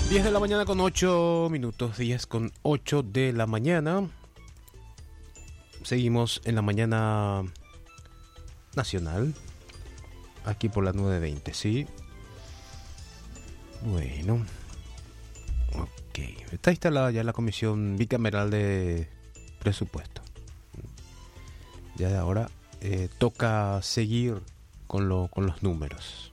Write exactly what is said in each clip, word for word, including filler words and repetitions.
diez de la mañana con ocho minutos, diez con ocho de la mañana. Seguimos en la mañana nacional, aquí por la nueve veinte, ¿sí? Bueno, ok. Está instalada ya la Comisión Bicameral de Presupuesto. Ya de ahora eh, toca seguir con, lo, con los números.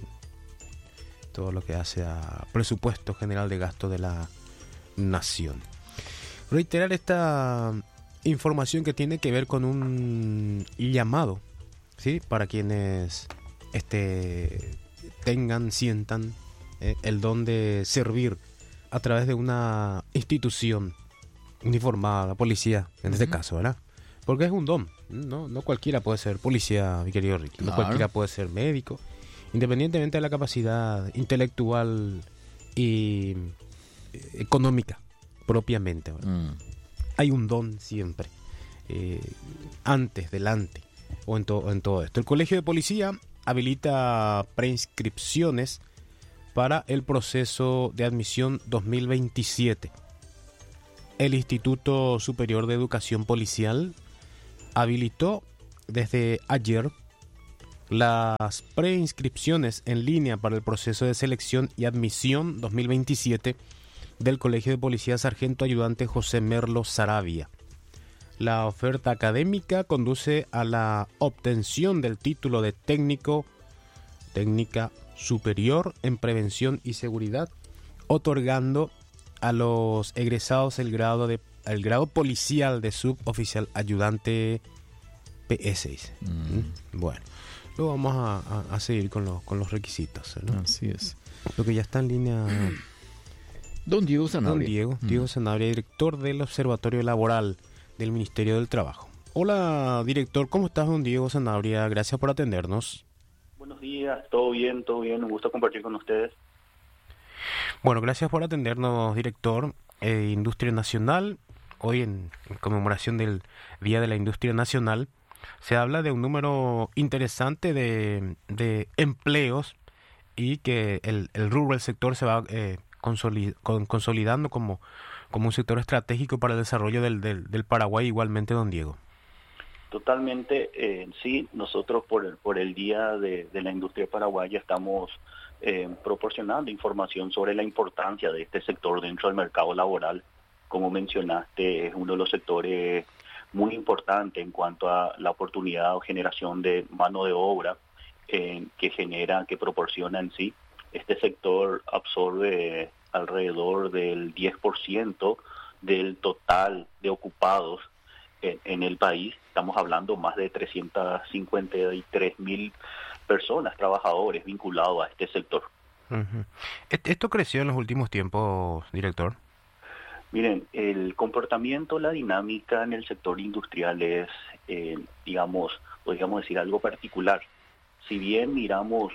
Todo lo que hace a Presupuesto General de Gasto de la Nación. Reiterar esta información que tiene que ver con un llamado, ¿sí? Para quienes este, tengan, sientan eh, el don de servir a través de una institución uniformada, la policía, en uh-huh. este caso, ¿verdad? Porque es un don, no, no cualquiera puede ser policía, mi querido Ricky, claro. No cualquiera puede ser médico, independientemente de la capacidad intelectual y económica propiamente, ¿verdad? Mm. Hay un don siempre, eh, antes, delante, o en, to- en todo esto. El Colegio de Policía habilita preinscripciones para el proceso de admisión dos mil veintisiete. El Instituto Superior de Educación Policial habilitó desde ayer las preinscripciones en línea para el proceso de selección y admisión dos mil veintisiete del Colegio de Policía Sargento Ayudante José Merlo Saravia. La oferta académica conduce a la obtención del título de técnico, técnica superior en prevención y seguridad, otorgando a los egresados el grado de el grado policial de suboficial ayudante P E seis. Mm. Bueno, luego vamos a, a, a seguir con los con los requisitos, ¿no? Así es. Lo que ya está en línea. Don Diego Sanabria. Don Diego, mm. Diego Sanabria, director del Observatorio Laboral del Ministerio del Trabajo. Hola, director, ¿cómo estás, don Diego Sanabria? Gracias por atendernos. Buenos días, todo bien, todo bien, un gusto compartir con ustedes. Bueno, gracias por atendernos, director. Eh, Industria Nacional, hoy en, en conmemoración del Día de la Industria Nacional, se habla de un número interesante de, de empleos y que el, el rubro, el sector se va eh, consolid, con, consolidando como, como un sector estratégico para el desarrollo del, del, del Paraguay, igualmente, don Diego. Totalmente, eh, sí, nosotros por el, por el Día de, de la Industria Paraguaya estamos eh, proporcionando información sobre la importancia de este sector dentro del mercado laboral. Como mencionaste, es uno de los sectores muy importantes en cuanto a la oportunidad o generación de mano de obra eh, que genera, que proporciona en sí. Este sector absorbe alrededor del diez por ciento del total de ocupados en, en el país. Estamos hablando más de trescientas cincuenta y tres mil personas, trabajadores vinculados a este sector. Uh-huh. ¿Esto creció en los últimos tiempos, director? Miren, el comportamiento, la dinámica en el sector industrial es, eh, digamos, podríamos decir algo particular. Si bien miramos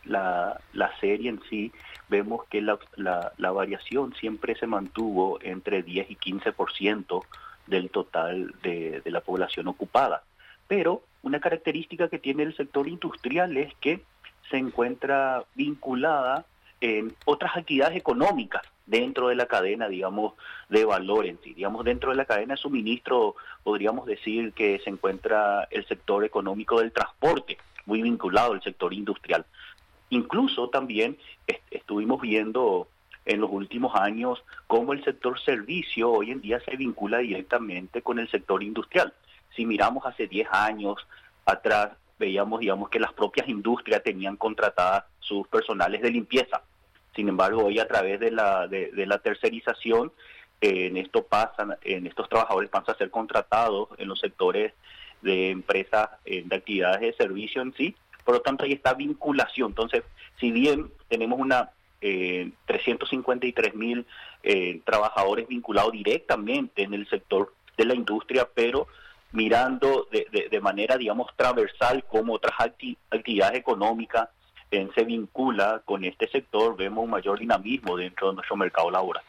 la, la serie en sí, vemos que la, la, la variación siempre se mantuvo entre diez y quince por ciento del total de, de la población ocupada. Pero una característica que tiene el sector industrial es que se encuentra vinculada en otras actividades económicas dentro de la cadena, digamos, de valor en sí. Digamos, dentro de la cadena de suministro podríamos decir que se encuentra el sector económico del transporte, muy vinculado al sector industrial. Incluso también est- estuvimos viendo en los últimos años cómo el sector servicio hoy en día se vincula directamente con el sector industrial. Si miramos hace diez años atrás, veíamos, digamos, que las propias industrias tenían contratadas sus personales de limpieza. Sin embargo, hoy a través de la de, de la tercerización, eh, en esto pasan, en estos trabajadores pasan a ser contratados en los sectores de empresas, eh, de actividades de servicio en sí. Por lo tanto, ahí está vinculación. Entonces, si bien tenemos una eh, trescientos cincuenta y tres mil eh, trabajadores vinculados directamente en el sector de la industria, pero mirando de, de, de manera, digamos, transversal cómo otras acti- actividades económicas eh, se vincula con este sector, vemos un mayor dinamismo dentro de nuestro mercado laboral.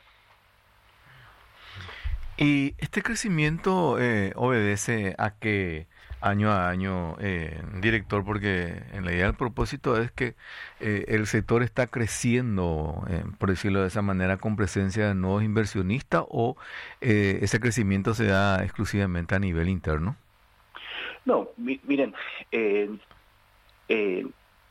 Y este crecimiento eh, obedece a que año a año, eh, director, porque en realidad el propósito es que eh, el sector está creciendo, eh, por decirlo de esa manera, con presencia de nuevos inversionistas, o eh, ese crecimiento se da exclusivamente a nivel interno. No, mi, miren, eh, eh,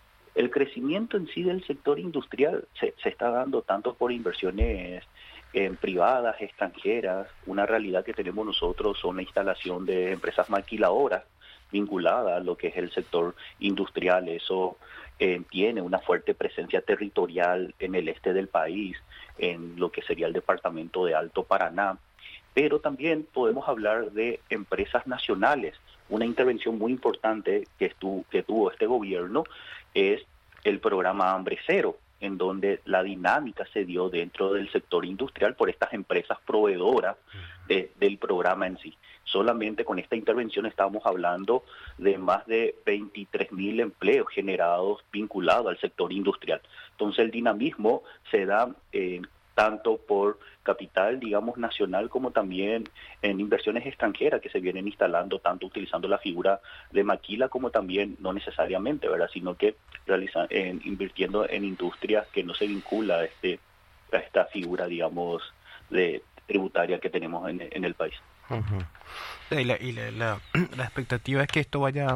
el crecimiento en sí del sector industrial se, se está dando tanto por inversiones eh, privadas, extranjeras. Una realidad que tenemos nosotros son la instalación de empresas maquiladoras vinculadas a lo que es el sector industrial. Eso eh, tiene una fuerte presencia territorial en el este del país, en lo que sería el departamento de Alto Paraná. Pero también podemos hablar de empresas nacionales. Una intervención muy importante que, estuvo, que tuvo este gobierno es el programa Hambre Cero, en donde la dinámica se dio dentro del sector industrial por estas empresas proveedoras de, del programa en sí. Solamente con esta intervención estamos hablando de más de veintitrés mil empleos generados vinculados al sector industrial. Entonces el dinamismo se da eh, tanto por capital, digamos, nacional, como también en inversiones extranjeras que se vienen instalando, tanto utilizando la figura de maquila como también, no necesariamente, ¿verdad?, sino que realizan, en, invirtiendo en industrias que no se vincula a, este, a esta figura, digamos, de tributaria que tenemos en, en el país. Uh-huh. Y, la, y la, la, la expectativa es que esto vaya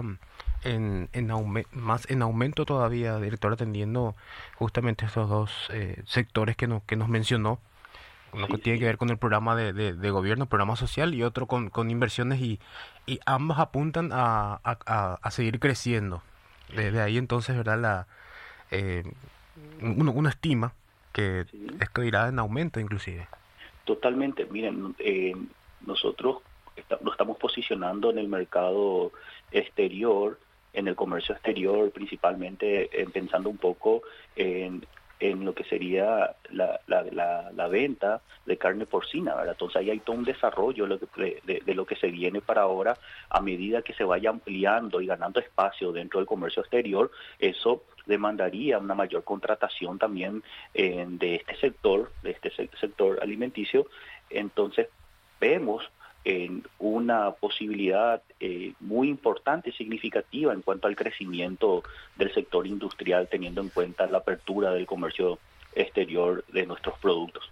en, en aume- más en aumento todavía, director, atendiendo justamente estos dos eh, sectores que, no, que nos mencionó. Uno Sí, que tiene sí. que ver con el programa de, de, de gobierno, programa social, y otro con, con inversiones, y, y ambos apuntan a, a, a, a seguir creciendo. Desde ahí entonces, ¿verdad? La, eh, uno, uno estima que Sí. esto irá en aumento inclusive. Totalmente. Miren, eh, nosotros está, nos estamos posicionando en el mercado exterior, en el comercio exterior, principalmente eh, pensando un poco en, en lo que sería la, la, la, la venta de carne porcina, ¿verdad? Entonces ahí hay todo un desarrollo de, de, de lo que se viene para ahora, a medida que se vaya ampliando y ganando espacio dentro del comercio exterior. Eso demandaría una mayor contratación también eh, de este sector, de este se- sector alimenticio. Entonces vemos en una posibilidad eh, muy importante y significativa en cuanto al crecimiento del sector industrial, teniendo en cuenta la apertura del comercio exterior de nuestros productos.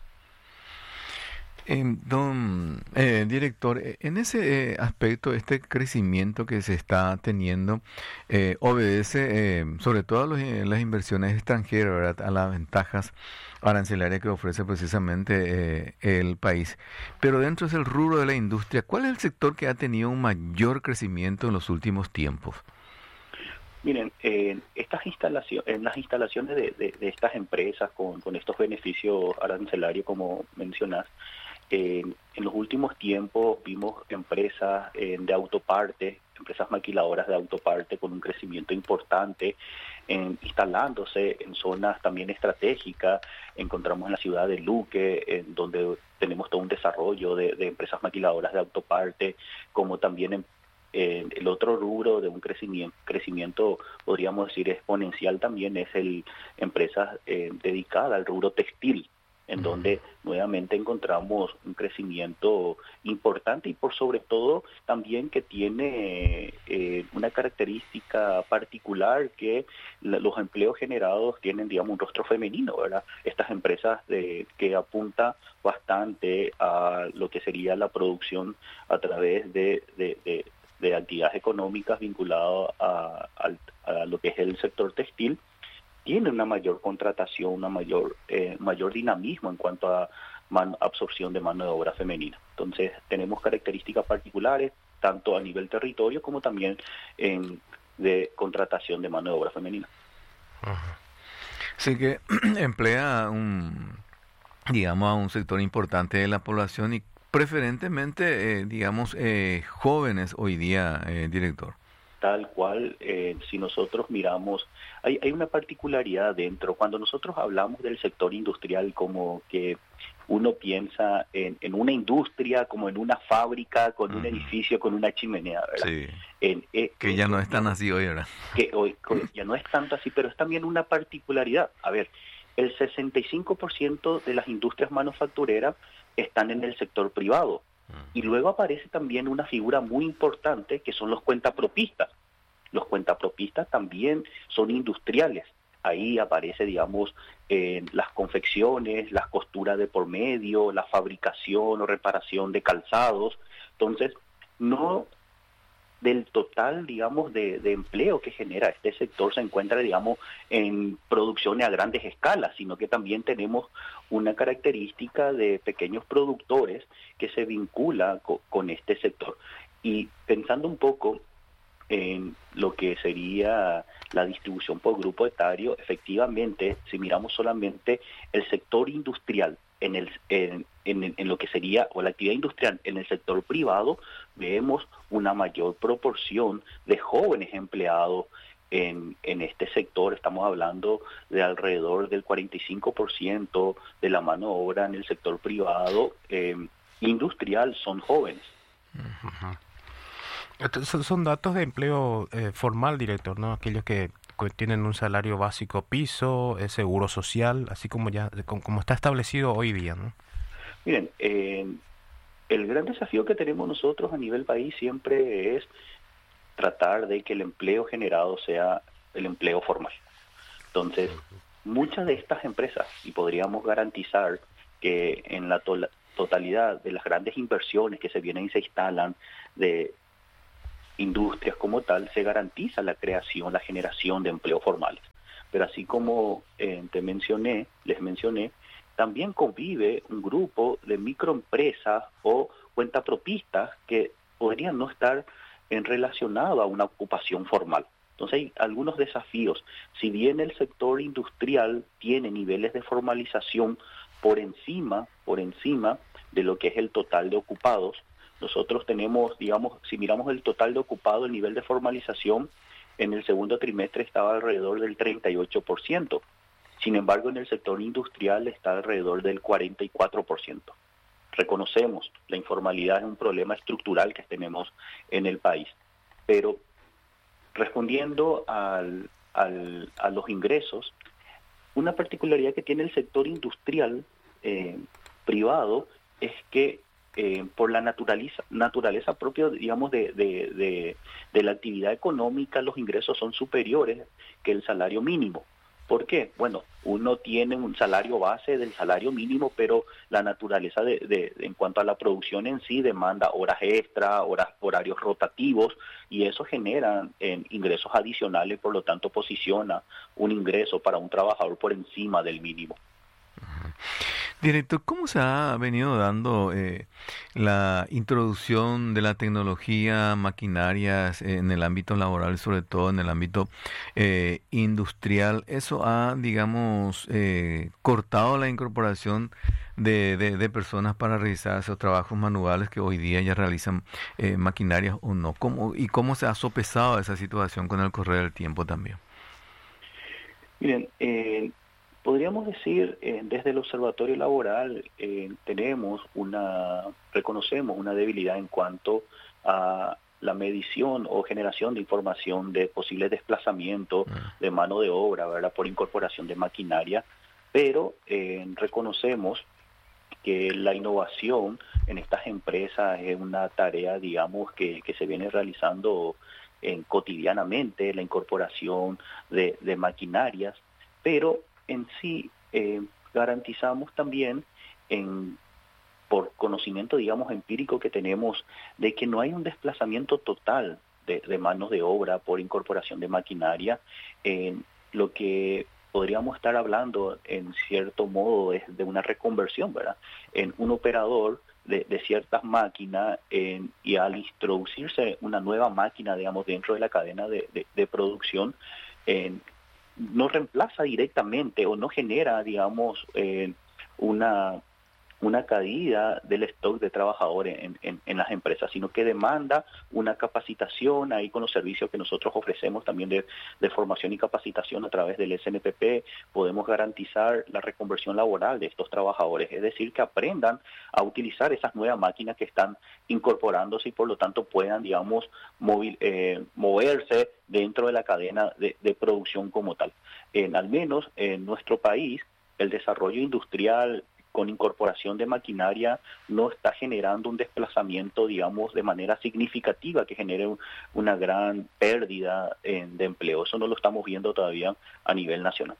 Eh, don eh, director, eh, en ese eh, aspecto, este crecimiento que se está teniendo eh, obedece eh, sobre todo a los, eh, las inversiones extranjeras, ¿verdad?, a las ventajas arancelarias que ofrece precisamente eh, el país. Pero dentro del rubro de la industria, ¿cuál es el sector que ha tenido un mayor crecimiento en los últimos tiempos? Miren, eh, estas instalaciones, en las instalaciones de, de, de estas empresas con, con estos beneficios arancelarios, como mencionas, Eh, en los últimos tiempos vimos empresas eh, de autoparte, empresas maquiladoras de autoparte con un crecimiento importante, eh, instalándose en zonas también estratégicas. Encontramos en la ciudad de Luque, en donde tenemos todo un desarrollo de, de empresas maquiladoras de autoparte, como también en Eh, el otro rubro de un crecimiento, crecimiento, podríamos decir, exponencial también es el empresas eh, dedicadas al rubro textil, en donde nuevamente encontramos un crecimiento importante y por sobre todo también que tiene eh, una característica particular, que la, los empleos generados tienen, digamos, un rostro femenino, ¿verdad? Estas empresas de, que apunta bastante a lo que sería la producción a través de, de, de de actividades económicas vinculadas a, a, a lo que es el sector textil, tiene una mayor contratación, una mayor eh, mayor dinamismo en cuanto a man, absorción de mano de obra femenina. Entonces tenemos características particulares, tanto a nivel territorio como también en, de contratación de mano de obra femenina. Ajá. Sí, que emplea un, digamos, a un sector importante de la población, y preferentemente, eh, digamos, eh, jóvenes hoy día, eh, director. Tal cual, eh, si nosotros miramos, hay, hay una particularidad dentro. Cuando nosotros hablamos del sector industrial, como que uno piensa en, en una industria, como en una fábrica, con uh-huh. un edificio, con una chimenea, ¿verdad? Sí, en, eh, que ya no es tan así hoy, ¿verdad? Que hoy, hoy ya no es tanto así, pero es también una particularidad. A ver, el sesenta y cinco por ciento de las industrias manufactureras están en el sector privado. Y luego aparece también una figura muy importante que son los cuentapropistas. Los cuentapropistas también son industriales. Ahí aparece, digamos, eh, las confecciones, las costuras de por medio, la fabricación o reparación de calzados. Entonces, no del total, digamos, de, de empleo que genera este sector se encuentra, digamos, en producciones a grandes escalas, sino que también tenemos una característica de pequeños productores que se vincula co- con este sector. Y pensando un poco en lo que sería la distribución por grupo etario, efectivamente, si miramos solamente el sector industrial en, el, en, en, en lo que sería, o la actividad industrial en el sector privado, vemos una mayor proporción de jóvenes empleados en, en este sector. Estamos hablando de alrededor del cuarenta y cinco por ciento de la mano de obra en el sector privado eh, industrial son jóvenes. Ujú. Estos Son, son datos de empleo eh, formal, director, ¿no? Aquellos que cu- tienen un salario básico piso, eh, seguro social, así como ya como, como está establecido hoy día, ¿no? Miren, eh, el gran desafío que tenemos nosotros a nivel país siempre es tratar de que el empleo generado sea el empleo formal. Entonces, muchas de estas empresas, y podríamos garantizar que en la to- totalidad de las grandes inversiones que se vienen y se instalan de industrias como tal, se garantiza la creación, la generación de empleos formales. Pero así como eh, te mencioné, les mencioné, también convive un grupo de microempresas o cuentapropistas que podrían no estar en relacionado a una ocupación formal. Entonces hay algunos desafíos. Si bien el sector industrial tiene niveles de formalización por encima, por encima de lo que es el total de ocupados, nosotros tenemos, digamos, si miramos el total de ocupados, el nivel de formalización en el segundo trimestre estaba alrededor del treinta y ocho por ciento. Sin embargo, en el sector industrial está alrededor del cuarenta y cuatro por ciento. Reconocemos, la informalidad es un problema estructural que tenemos en el país. Pero respondiendo al, al, a los ingresos, una particularidad que tiene el sector industrial eh, privado es que eh, por la naturaleza, naturaleza propia, digamos, de, de, de, de la actividad económica, los ingresos son superiores que el salario mínimo. ¿Por qué? Bueno, uno tiene un salario base del salario mínimo, pero la naturaleza de, de, de en cuanto a la producción en sí demanda horas extra, horas, horarios rotativos, y eso genera eh, ingresos adicionales, por lo tanto posiciona un ingreso para un trabajador por encima del mínimo. Director, ¿cómo se ha venido dando eh, la introducción de la tecnología, maquinarias en el ámbito laboral, sobre todo en el ámbito eh, industrial? ¿Eso ha, digamos, eh, cortado la incorporación de, de, de personas para realizar esos trabajos manuales que hoy día ya realizan eh, maquinarias o no? ¿Cómo, ¿Y cómo se ha sopesado esa situación con el correr del tiempo también? Miren, eh, podríamos decir, eh, desde el observatorio laboral eh, tenemos una, reconocemos una debilidad en cuanto a la medición o generación de información de posibles desplazamientos de mano de obra, ¿verdad?, por incorporación de maquinaria, pero eh, reconocemos que la innovación en estas empresas es una tarea, digamos, que, que se viene realizando en, cotidianamente, la incorporación de, de maquinarias, pero en sí eh, garantizamos también, en, por conocimiento, digamos, empírico que tenemos, de que no hay un desplazamiento total de, de manos de obra por incorporación de maquinaria. Eh, lo que podríamos estar hablando, en cierto modo, es de una reconversión, ¿verdad?, en un operador de, de ciertas máquinas, eh, y al introducirse una nueva máquina, digamos, dentro de la cadena de, de, de producción, eh, no reemplaza directamente o no genera, digamos, eh, una, una caída del stock de trabajadores en, en, en las empresas, sino que demanda una capacitación ahí con los servicios que nosotros ofrecemos también de, de formación y capacitación a través del S N P P. Podemos garantizar la reconversión laboral de estos trabajadores, es decir, que aprendan a utilizar esas nuevas máquinas que están incorporándose y por lo tanto puedan, digamos, móvil, eh, moverse dentro de la cadena de, de producción como tal. En, al menos en nuestro país, el desarrollo industrial con incorporación de maquinaria no está generando un desplazamiento, digamos, de manera significativa que genere un, una gran pérdida en, de empleo. Eso no lo estamos viendo todavía a nivel nacional.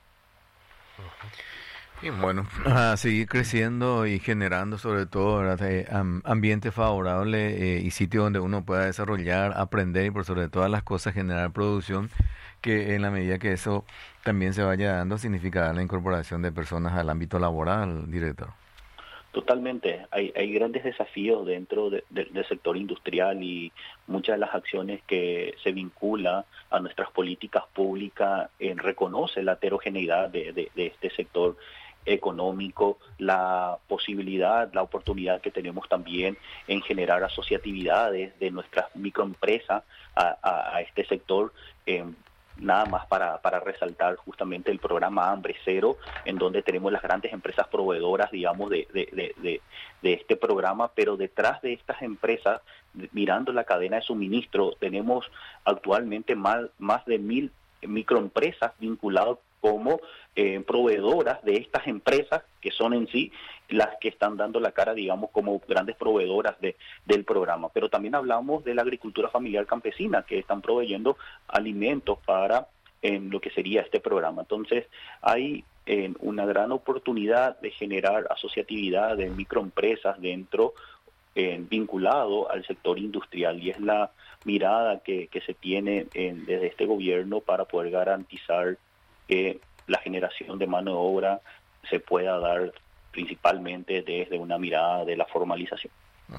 Y bueno, a seguir creciendo y generando sobre todo, ¿verdad? Eh, am- ambiente favorable eh, y sitio donde uno pueda desarrollar, aprender y por sobre todas las cosas generar producción, que en la medida que eso también se vaya dando significará la incorporación de personas al ámbito laboral, director. Totalmente. Hay, hay grandes desafíos dentro de- de- del sector industrial y muchas de las acciones que se vinculan a nuestras políticas públicas eh, reconoce la heterogeneidad de, de- de este sector económico, la posibilidad, la oportunidad que tenemos también en generar asociatividades de nuestras microempresas a, a- a este sector. eh, Nada más para, para resaltar justamente el programa Hambre Cero, en donde tenemos las grandes empresas proveedoras, digamos, de, de, de, de, de este programa, pero detrás de estas empresas, mirando la cadena de suministro, tenemos actualmente más, más de mil microempresas vinculadas como eh, proveedoras de estas empresas, que son en sí las que están dando la cara, digamos, como grandes proveedoras de, del programa. Pero también hablamos de la agricultura familiar campesina, que están proveyendo alimentos para en lo que sería este programa. Entonces, hay eh, una gran oportunidad de generar asociatividad de microempresas dentro, eh, vinculado al sector industrial, y es la mirada que, que se tiene en, desde este gobierno para poder garantizar que la generación de mano de obra se pueda dar principalmente desde una mirada de la formalización.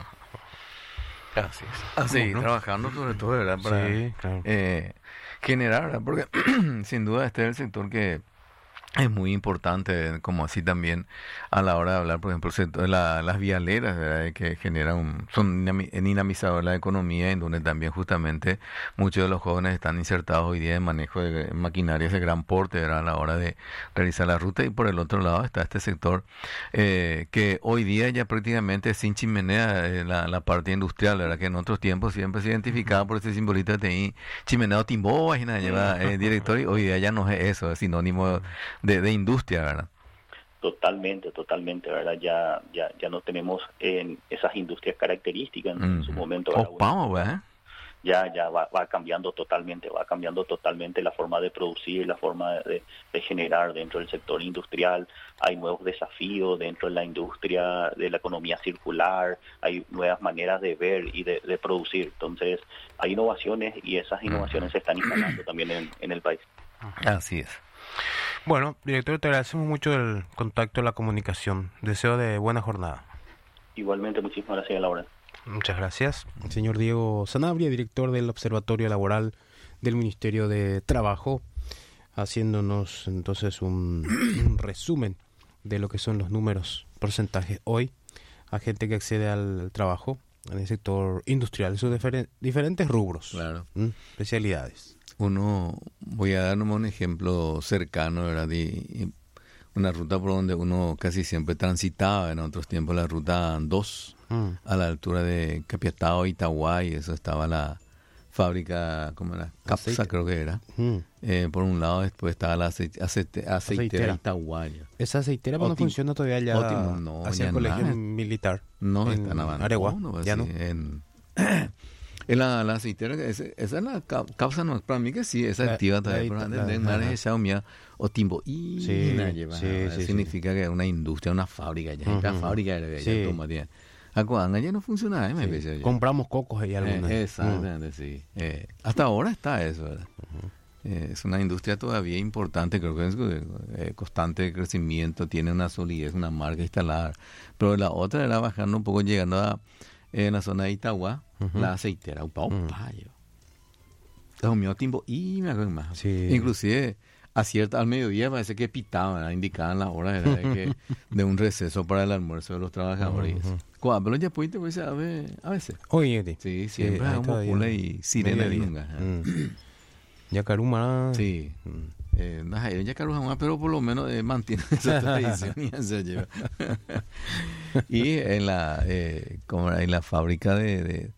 Así es. A seguir Bueno. trabajando sobre todo, ¿verdad? Para Sí, claro. eh, generar, ¿verdad? Porque sin duda este es el sector que es muy importante, como así también a la hora de hablar, por ejemplo, el sector de la- las vialeras, ¿verdad? Que generan, un- son dinami- dinamizadores de la economía, en donde también justamente muchos de los jóvenes están insertados hoy día en manejo de maquinarias de gran porte, ¿verdad? A la hora de realizar la ruta. Y por el otro lado está este sector eh, que hoy día ya prácticamente es sin chimenea, eh, la, la parte industrial, ¿verdad? Que en otros tiempos siempre se identificaba por ese simbolito de ahí, chimeneo timbó, imagina, lleva eh, director, y hoy día ya no es eso, es sinónimo de, de industria, ¿verdad? Totalmente, totalmente, ¿verdad? Ya ya ya no tenemos en esas industrias características en, en su Ujú. momento. ¿verdad? Opamos, ¿verdad? Ya ya va, va cambiando totalmente, va cambiando totalmente la forma de producir, la forma de, de generar dentro del sector industrial. Hay nuevos desafíos dentro de la industria de la economía circular, hay nuevas maneras de ver y de, de producir. Entonces, hay innovaciones y esas innovaciones se están instalando también en, en el país. Así es. Bueno, director, te agradecemos mucho el contacto, la comunicación. Deseo de buena jornada. Igualmente, muchísimas gracias, Laura. Muchas gracias. El señor Diego Sanabria, director del Observatorio Laboral del Ministerio de Trabajo, haciéndonos entonces un, un resumen de lo que son los números, porcentajes hoy a gente que accede al trabajo en el sector industrial, sus diferen- diferentes rubros, Claro. ¿m? especialidades. Uno, voy a dar nomás un ejemplo cercano, ¿verdad? Y, y una ruta por donde uno casi siempre transitaba en otros tiempos, la ruta dos, Mm. a la altura de Capiatao, Itagüá, y eso estaba la fábrica, ¿cómo era? Capsa, Aceite. creo que era. Mm. Eh, por un lado, después estaba la aceite, aceite- aceitera Aceitera. Itagüá. ya. Esa aceitera no Ótimo. funciona todavía ya Ótimo, no, hacia ya el colegio nada. militar. No, en está en Abandono, Areguá, pues, ya sí, no. En, en la, la aceitera, esa, esa es la ca- causa, no, para mí que sí, es La- activa la todavía, ita- pero la- de mar ajá. es Xiaomia o Timbo y Sí, na lleva, sí, ¿verdad? sí, sí. Significa que es una industria, una fábrica, ya es la Ujú. fábrica de Sí. ya toma tiene. Acuanga ya no funciona, ¿eh? Me Sí. parece, ya. Compramos cocos y algunas. Eh, exactamente, sí. Eh, hasta ahora está eso, ¿verdad? Eh, es una industria todavía importante, creo que es eh, constante crecimiento, tiene una solidez, una marca instalada. Pero la otra era bajando un poco, llegando a eh, en la zona de Itagüá, Ujú. la aceitera, upa, Mm. upa, yo. Los míos tiempo y me acuerdo más. Sí. Inclusive a cierta, al mediodía parece que pitaban, ¿verdad? Indicaban la hora ¿verdad? de, que, de un receso para el almuerzo de los trabajadores. Ujú. Cuando pero ya pudiste, pues a ver, a veces. Oye, Eti. Sí, siempre ahí hay todavía. mocula y sirena de Mediodía. lunga. Mm. Yacaruma. Sí. Mm. Eh, nah, ella Carlos jamás, pero por lo menos eh, mantiene esa tradición y ya se lleva. Y en la, eh, como era, en la fábrica de, de,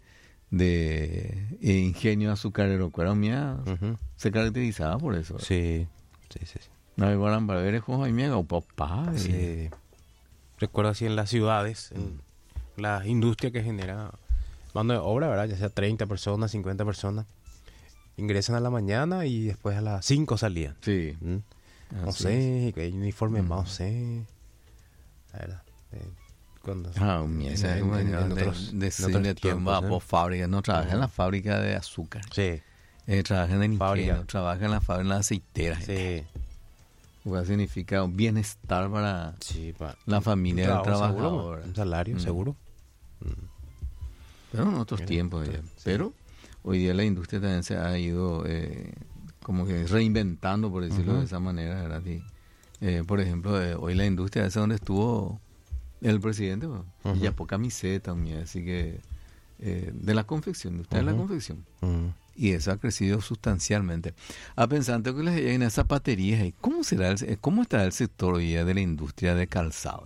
de eh, ingenio azucarero Cuaramia Ujú. se caracterizaba por eso. Sí, sí, sí. sí. No hay guaran para ver el juego y mega o papá. Sí. recuerdo así en las ciudades, en la industria que genera mano de obra, ¿verdad? Ya sea treinta personas, cincuenta personas, ingresan a la mañana y después a las cinco salían. Sí. ¿Mm? No Así sé, que hay uniformes Mm. más, no sé. La verdad. eh, cuando, Ah, mira, esa es en- como en- de, en de, otros- de, en de, otros de tiempos, por ¿eh? fábrica, no trabaja en Ujú. la fábrica de azúcar, Sí, eh, trabaja en el Fábrica. ingenio, trabaja en la fábrica, en la aceitera. sí, Lo cual significa un bienestar para sí. Pa, la familia del un trabajo seguro, trabajador. un salario Mm. seguro. Pero en otros Mira, tiempos sí. ya. Pero hoy día la industria también se ha ido eh, como que reinventando, por decirlo Ujú. de esa manera, ¿verdad? Y, eh, por ejemplo, eh, hoy la industria esa donde estuvo el presidente, bueno, Ujú. ya por camiseta, mira, así que eh, de la confección, usted es la Ujú. confección. Mm. Y eso ha crecido sustancialmente. A pensando que les en esas zapaterías, ¿y ¿cómo será el, eh, cómo está el sector hoy día de la industria de calzado?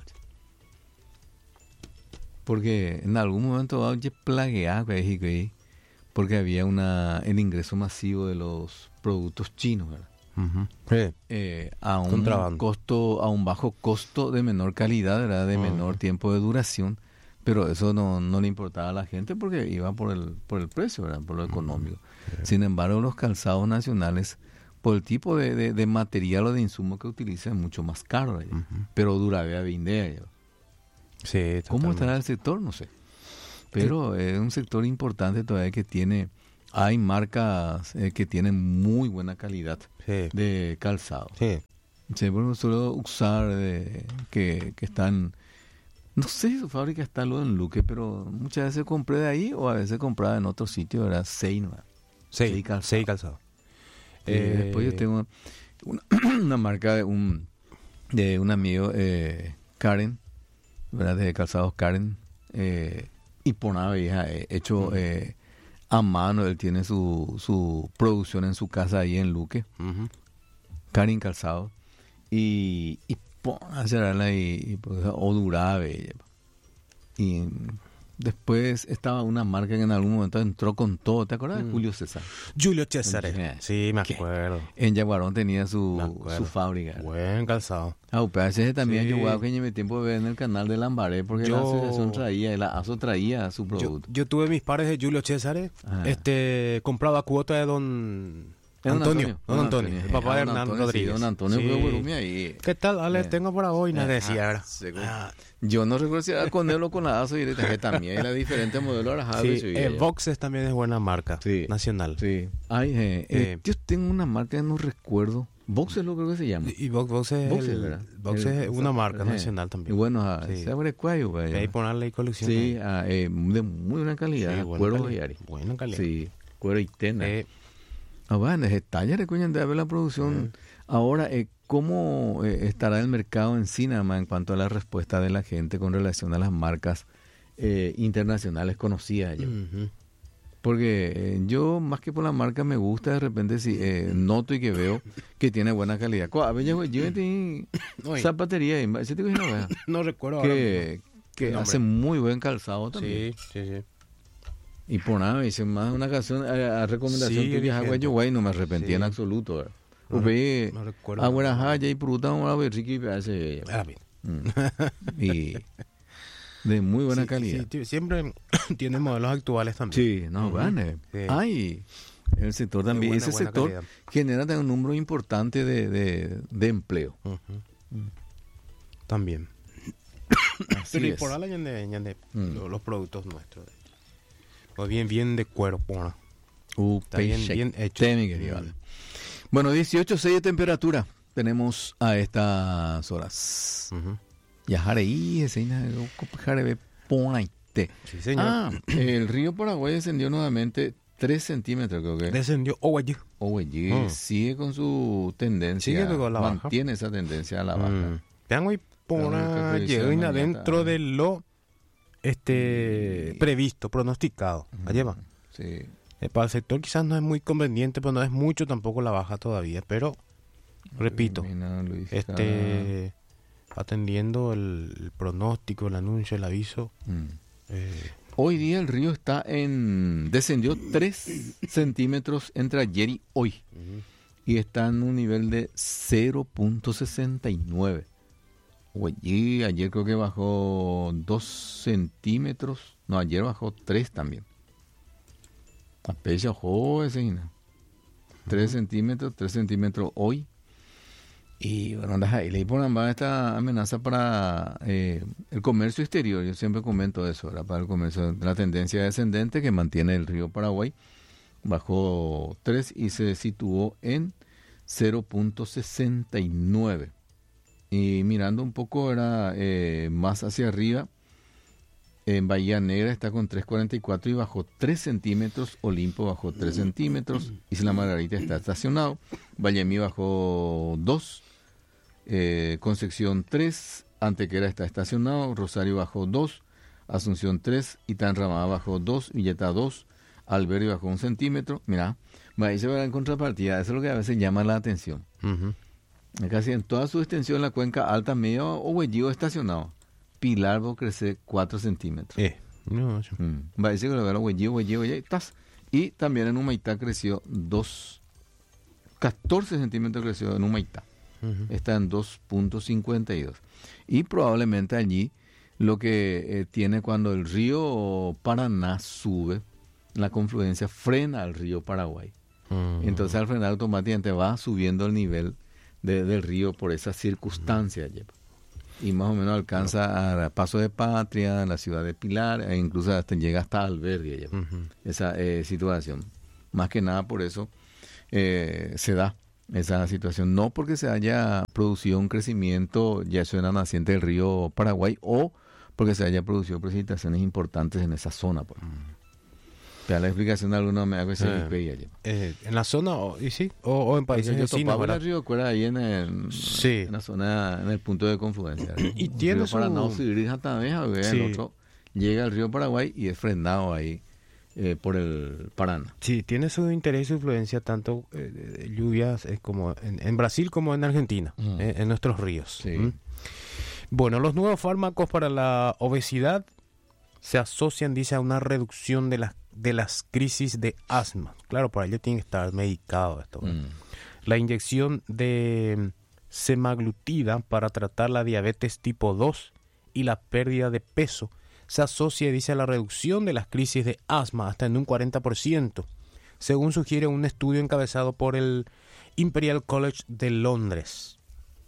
Porque en algún momento dado ya plagueaba, güey, porque había una el ingreso masivo de los productos chinos, ¿verdad? Ujú. Sí. Eh, a un Contrabando. costo, a un bajo costo de menor calidad, ¿verdad? De menor Ujú. tiempo de duración, pero eso no, no le importaba a la gente porque iba por el, por el precio, ¿verdad? Por lo económico. Sin embargo, los calzados nacionales, por el tipo de, de, de material o de insumo que utilizan, es mucho más caro, ¿verdad? Ujú. Pero duraría veinte años. Sí, ¿Cómo totalmente. estará el sector? No sé. Pero es un sector importante todavía que tiene, hay marcas eh, que tienen muy buena calidad Sí, de calzado. sí. Se puede solo usar eh, que, que están, no sé si su fábrica está luego en Luque, pero muchas veces compré de ahí o a veces compraba en otro sitio, era Seina. Sí, Sí, calzado. sí, calzado. Eh, Eh, después yo tengo una, una marca de un, de un amigo, eh, Karen, ¿verdad? De calzados Karen, eh, y por nada vieja, eh, hecho eh, a mano, él tiene su, su producción en su casa ahí en Luque, ujú. Karen Calzado, y, y pon a cerrarla y, y pues, o duraba bella. Y después estaba una marca que en algún momento entró con todo, ¿te acuerdas de Mm. Julio César? Julio César. Eh, Sí, me ¿qué? acuerdo. En Yaguarón tenía Me su, acuerdo. su fábrica. Buen calzado. Ah, pues a veces también Sí. yo jugaba que me tiempo de ver en el canal de Lambaré porque la Yo- asociación traía, la A S O traía su Yo, producto. yo tuve mis pares de Julio César, Ah. este, comprado a cuota de don Es don Antonio. Don Antonio, el papá Ah, de don Hernán Antonio, Rodríguez. Sí, don Antonio Sí. fue Borumi ahí. ¿Qué tal? Ale, Eh, tengo para hoy, nos eh, decía, ah, ¿verdad? seguro. Ah, Yo no recuerdo si era con él o con la A S O directa, que también era diferente modelo de la sí, eh, Voxes también es buena marca, Sí. nacional. Sí. Ay, eh, eh, Eh, yo tengo una marca que no recuerdo. Voxes lo creo que se llama. Y Vox, Vox es, Voxes, el- ¿verdad? Vox El- es una marca eh, nacional Y también. bueno, ah, Sí. se abre cuello, güey. Que hay ponerle ahí colección. Sí, ahí. ah, eh, de muy buena calidad. Sí, buena cuero calidad. y ari. Buena calidad. Sí, cuero y tena. Eh, Ah, bueno, es detalle, recuerden de ver la producción. Ahora, eh, ¿cómo eh, estará el mercado en sí, nada más, en cuanto a la respuesta de la gente con relación a las marcas eh, internacionales conocidas? Yo? ujú. Porque eh, yo, más que por la marca, me gusta de repente si eh, noto y que veo que tiene buena calidad. Co- A ver, yo yo tengo Oye, zapatería, y ese tipo de no vea, no recuerdo ahora que, que el nombre. hace muy buen calzado mismo. también. Sí, sí, sí. Y por nada, me dicen más una canción, a, a recomendación Sigue que viaja vigente. yo, güey, no me arrepentí Sí. en absoluto. ¿verdad? No, Upe, no recuerdo. ahora jaya y fruta, ahora ver rico y hace. Ah, bien. Mm. Y de muy buena Sí, calidad. sí, tí- siempre tiene modelos actuales también. Sí, no, Ujú. vale. Sí. Ay, el sector también, buena- ese buena sector calidad. genera también un número importante de, de, de empleo. Ujú. También. Así Pero y es. por ahí ya de, ya de Mm. lo- los productos nuestros. Pues bien, bien de cuero, pona. Uh, Está bien- peixe. bien hecho. Te, mi querido, Mm. vale. Bueno, dieciocho punto seis de temperatura tenemos a estas horas. Ujú. Ya jareí, ese jarebe ponaite. Sí, señor. Ah, el río Paraguay descendió nuevamente tres centímetros, creo que. Descendió Oguayú. Oye, Mm. sigue con su tendencia. Sigue con la baja. mantiene esa tendencia a la baja. Mm. Vean hoy Pero pona el que llegó mañana- dentro de lo este Y- previsto, pronosticado. Ujú. Allá va. Sí. Eh, para el sector quizás no es muy conveniente, pero no es mucho tampoco la baja todavía. Pero, repito, Mira, Luis, este atendiendo el, el pronóstico, el anuncio, el aviso. Mm. eh, Hoy día el río está en... descendió tres centímetros entre ayer y hoy. Y está en un nivel de cero punto sesenta y nueve. Huellí ayer creo que bajó dos centímetros. No, ayer bajó tres también. A pecha, ojo, ese tres centímetros, tres centímetros hoy. Y bueno, ahí le ponen esta amenaza para eh, el comercio exterior. Yo siempre comento eso, ¿verdad? Para el comercio, la tendencia descendente que mantiene el río Paraguay. Bajó tres y se situó en cero punto sesenta y nueve. Y mirando un poco era eh, más hacia arriba, en Bahía Negra está con tres cuarenta y cuatro y bajó tres centímetros. Olimpo bajó tres centímetros. Isla Margarita está estacionado. Vallemí bajó dos. Eh, Concepción tres. Antequera está estacionado. Rosario bajó dos. Asunción tres. Itanramá bajó dos. Villeta dos. Alberdi bajó un centímetro. Mira, ahí se va en contrapartida. Eso es lo que a veces llama la atención. Uh-huh. Casi en toda su extensión la cuenca alta, media o huellío estacionado. Pilar va a crecer cuatro centímetros. Eh, no, yo. Mm. Va a decir que lo veo huellío, huellío, huellío, tas. Y también en Humaitá creció dos, catorce centímetros creció en Humaitá. Uh-huh. Está en dos punto cincuenta y dos. Y probablemente allí lo que eh, tiene cuando el río Paraná sube, la confluencia frena al río Paraguay. Uh-huh. Entonces al frenar automáticamente va subiendo el nivel de, del río por esa circunstancia. Uh-huh. Y más o menos alcanza a Paso de Patria, la ciudad de Pilar, e incluso hasta llega hasta Alberdi, uh-huh. esa eh, situación. Más que nada por eso eh, se da esa situación. No porque se haya producido un crecimiento, ya eso era naciente del río Paraguay, o porque se haya producido precipitaciones importantes en esa zona. Por uh-huh. Ya la explicación de alguno me hago ese eh, eh, en la zona, o, y sí, o, o en países yo vecinos. Yo el río Cuera ahí en, el, sí. en la zona, en el punto de confluencia. Y tiene su... Para no subir hasta vez, sí. El otro llega al río Paraguay y es frenado ahí eh, por el Paraná. Sí, tiene su interés y su influencia tanto eh, de lluvias eh, como en, en Brasil como en Argentina, mm. eh, en nuestros ríos. Sí. ¿Mm? Bueno, los nuevos fármacos para la obesidad se asocian, dice, a una reducción de las de las crisis de asma. Claro, por ello tiene que estar medicado esto. Mm. La inyección de semaglutida para tratar la diabetes tipo dos y la pérdida de peso se asocia, dice, a la reducción de las crisis de asma hasta en un cuarenta por ciento, según sugiere un estudio encabezado por el Imperial College de Londres.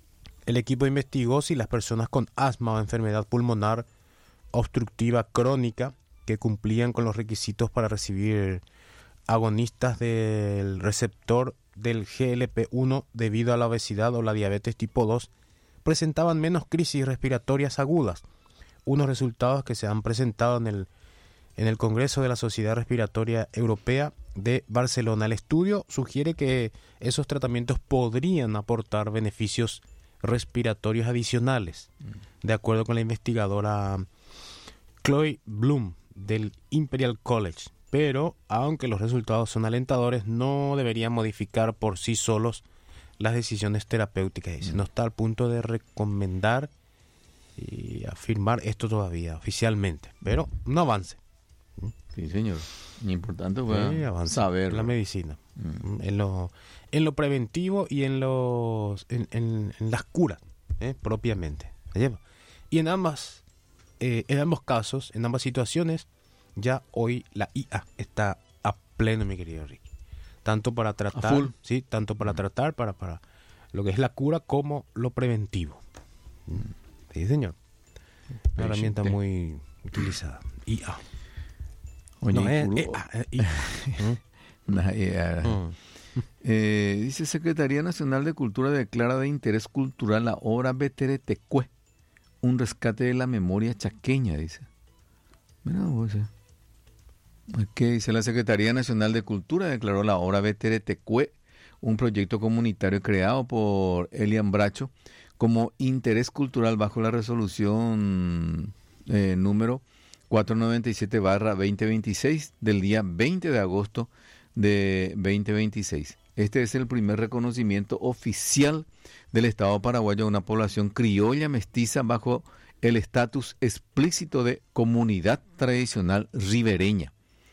El equipo investigó si las personas con asma o enfermedad pulmonar obstructiva crónica que cumplían con los requisitos para recibir agonistas del receptor del G L P uno debido a la obesidad o la diabetes tipo dos, presentaban menos crisis respiratorias agudas, unos resultados que se han presentado en el, en el Congreso de la Sociedad Respiratoria Europea de Barcelona. El estudio sugiere que esos tratamientos podrían aportar beneficios respiratorios adicionales, de acuerdo con la investigadora Chloe Bloom del Imperial College, pero aunque los resultados son alentadores, no deberían modificar por sí solos las decisiones terapéuticas. Dice, no está al punto de recomendar y afirmar esto todavía oficialmente, pero un avance. Sí, señor. Importante pues, saber la medicina, mm. en lo en lo preventivo y en los en, en, en las curas, ¿eh? propiamente. Y en ambas Eh, en ambos casos, en ambas situaciones, ya hoy la I A está a pleno, mi querido Ricky. Tanto para tratar, sí, tanto para tratar, para, para lo que es la cura, como lo preventivo. Sí, señor. Una herramienta muy utilizada. I A. Oye, no, es, eh, eh, I A. eh, mm. eh, dice Secretaría Nacional de Cultura declara de interés cultural la obra Beteretecue. Un rescate de la memoria chaqueña, dice. Mira vos, eh. ¿Qué dice? La Secretaría Nacional de Cultura declaró la obra Beteretecue, un proyecto comunitario creado por Elian Bracho, como interés cultural bajo la resolución eh, número cuatrocientos noventa y siete barra veinte veintiséis del día veinte de agosto de veinte veintiséis. Este es el primer reconocimiento oficial del Estado paraguayo a una población criolla mestiza bajo el estatus explícito de comunidad tradicional ribereña.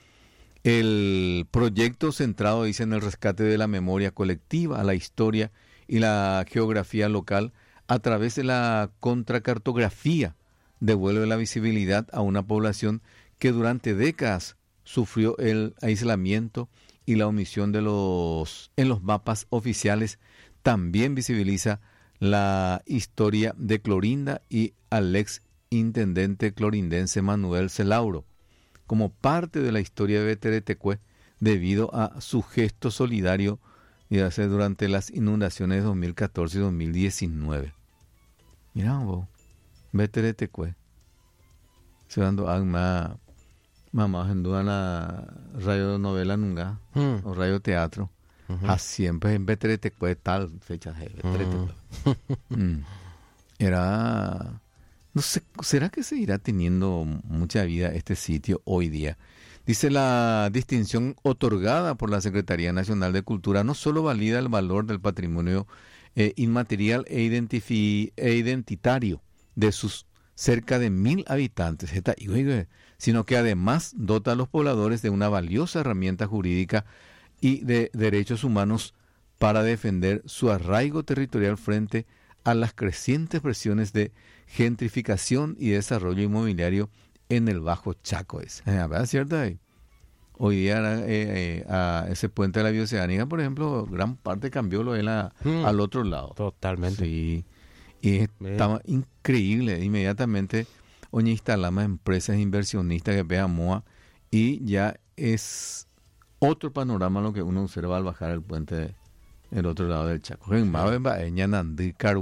El proyecto centrado, dice, en el rescate de la memoria colectiva, la historia y la geografía local, a través de la contracartografía, devuelve la visibilidad a una población que durante décadas sufrió el aislamiento y la omisión de los, en los mapas oficiales. También visibiliza la historia de Clorinda y al ex intendente clorindense Manuel Celauro, como parte de la historia de Beteretecue, debido a su gesto solidario durante las inundaciones de dos mil catorce y dos mil diecinueve. Mira vos, Beteretecue. Se dando alma, mamá, en duda la radionovela nunca, Mm. o radioteatro. Ujú. Ah, siempre en Beteretecue, tal fecha de Beteretecue. Mm. Era, no sé, ¿será que seguirá teniendo mucha vida este sitio hoy día? Dice, la distinción otorgada por la Secretaría Nacional de Cultura no solo valida el valor del patrimonio eh, inmaterial e, identifi- e identitario de sus cerca de mil habitantes, esta- sino que además dota a los pobladores de una valiosa herramienta jurídica y de derechos humanos para defender su arraigo territorial frente a las crecientes presiones de gentrificación y desarrollo inmobiliario en el Bajo Chaco. Es ¿verdad? ¿Cierto? Hoy día eh, eh, a ese puente de la Bioceánica, por ejemplo, gran parte cambió lo de la, Mm. al otro lado. Totalmente. Sí. Y estaba increíble. Inmediatamente, hoy instalamos empresas inversionistas que vean MOA y ya es otro panorama lo que uno observa al bajar el puente del otro lado del Chaco. En Mave, en Yanandí,